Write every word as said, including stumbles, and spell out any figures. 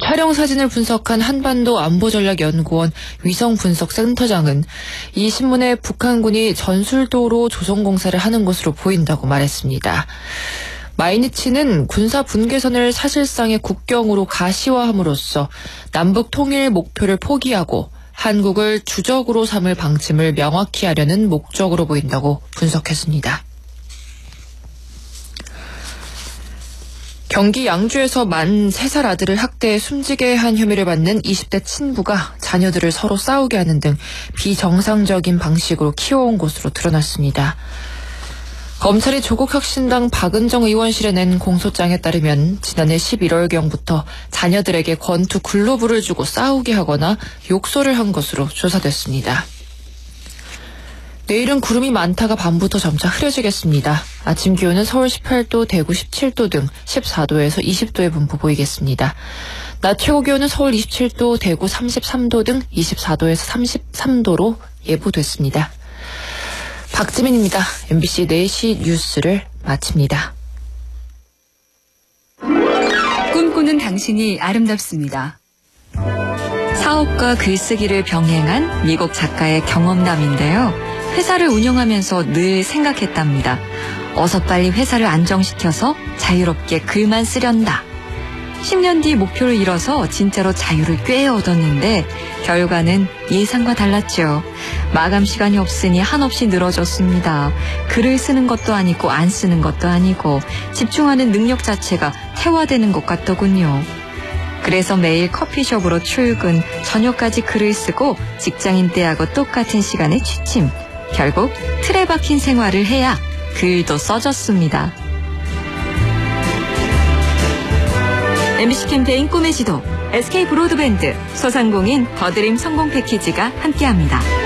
촬영 사진을 분석한 한반도 안보전략연구원 위성분석센터장은 이 신문에 북한군이 전술도로 조성공사를 하는 것으로 보인다고 말했습니다. 마이니치는 군사 분계선을 사실상의 국경으로 가시화함으로써 남북 통일 목표를 포기하고 한국을 주적으로 삼을 방침을 명확히 하려는 목적으로 보인다고 분석했습니다. 경기 양주에서 만 세 살 아들을 학대해 숨지게 한 혐의를 받는 이십 대 친부가 자녀들을 서로 싸우게 하는 등 비정상적인 방식으로 키워온 것으로 드러났습니다. 검찰이 조국혁신당 박은정 의원실에 낸 공소장에 따르면 지난해 십일월경부터 자녀들에게 권투 글로브를 주고 싸우게 하거나 욕설을 한 것으로 조사됐습니다. 내일은 구름이 많다가 밤부터 점차 흐려지겠습니다. 아침 기온은 서울 십팔 도, 대구 십칠 도 등 십사 도에서 이십 도의 분포 보이겠습니다. 낮 최고 기온은 서울 이십칠 도, 대구 삼십삼 도 등 이십사 도에서 삼십삼 도로 예보됐습니다. 박지민입니다. 엠비씨 네 시 뉴스를 마칩니다. 꿈꾸는 당신이 아름답습니다. 사업과 글쓰기를 병행한 미국 작가의 경험담인데요. 회사를 운영하면서 늘 생각했답니다. 어서 빨리 회사를 안정시켜서 자유롭게 글만 쓰련다. 십 년 뒤 목표를 이뤄서 진짜로 자유를 꽤 얻었는데 결과는 예상과 달랐죠. 마감 시간이 없으니 한없이 늘어졌습니다. 글을 쓰는 것도 아니고 안 쓰는 것도 아니고 집중하는 능력 자체가 퇴화되는 것 같더군요. 그래서 매일 커피숍으로 출근, 저녁까지 글을 쓰고 직장인 때하고 똑같은 시간에 취침. 결국 틀에 박힌 생활을 해야 글도 써졌습니다. 엠비씨 캠페인 꿈의 지도, 에스케이 브로드밴드, 소상공인 더드림 성공 패키지가 함께합니다.